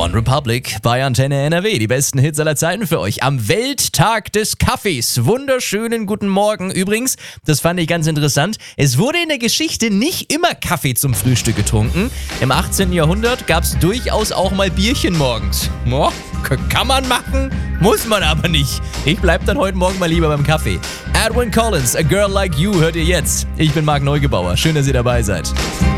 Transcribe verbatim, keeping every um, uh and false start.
One Republic bei Antenne N R W. Die besten Hits aller Zeiten für euch am Welttag des Kaffees. Wunderschönen guten Morgen. Übrigens, das fand ich ganz interessant, es wurde in der Geschichte nicht immer Kaffee zum Frühstück getrunken. Im achtzehnten Jahrhundert gab es durchaus auch mal Bierchen morgens. Boah, kann man machen, muss man aber nicht. Ich bleib dann heute Morgen mal lieber beim Kaffee. Edwyn Collins, A Girl Like You hört ihr jetzt. Ich bin Marc Neugebauer. Schön, dass ihr dabei seid.